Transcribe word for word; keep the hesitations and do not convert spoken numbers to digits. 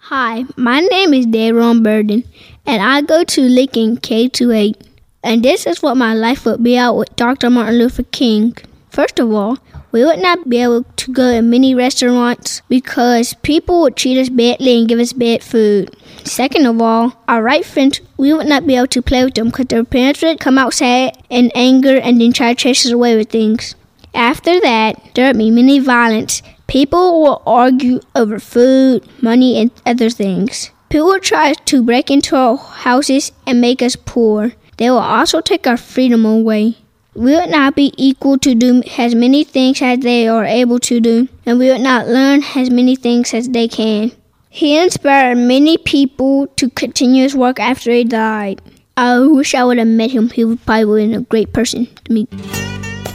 Hi, my name is Daron Burden, and I go to Lincoln K twenty-eight. And this is what my life would be out with Doctor Martin Luther King. First of all, we would not be able to go to many restaurants because people would treat us badly and give us bad food. Second of all, our right friends, we would not be able to play with them because their parents would come outside in anger and then try to chase us away with things. After that, there would be many violence. People will argue over food, money, and other things. People will try to break into our houses and make us poor. They will also take our freedom away. We would not be equal to do as many things as they are able to do, and we would not learn as many things as they can. He inspired many people to continue his work after he died. I wish I would have met him. He would probably been a great person to meet.